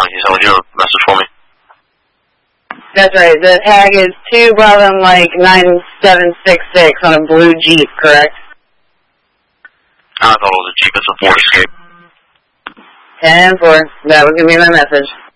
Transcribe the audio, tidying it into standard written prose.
Can you send your message for me? That's right. The tag is 2 Bravo Mike 9766 on a blue Jeep, correct? I thought it was a Jeep. It's a Ford Escape. 10-4. That was going to be my message.